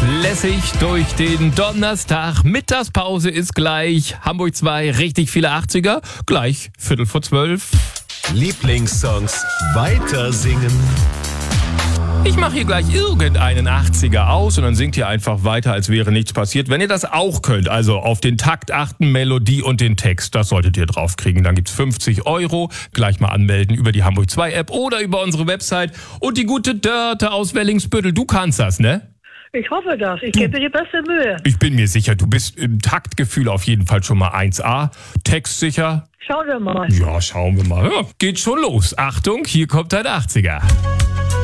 lässig durch den Donnerstag. Mittagspause ist gleich. Hamburg 2, richtig viele 80er. Gleich 11:45. Lieblingssongs weiter singen. Ich mache hier gleich irgendeinen 80er aus und dann singt ihr einfach weiter, als wäre nichts passiert. Wenn ihr das auch könnt, also auf den Takt achten, Melodie und den Text, das solltet ihr draufkriegen. Dann gibt's 50 €. Gleich mal anmelden über die Hamburg 2 App oder über unsere Website. Und die gute Dörte aus Wellingsbüttel, du kannst das, ne? Ich hoffe das. Ich gebe dir die beste Mühe. Ich bin mir sicher, du bist im Taktgefühl auf jeden Fall schon mal 1A. Textsicher? Schauen wir mal. Ja, schauen wir mal. Ja, geht schon los. Achtung, hier kommt ein 80er.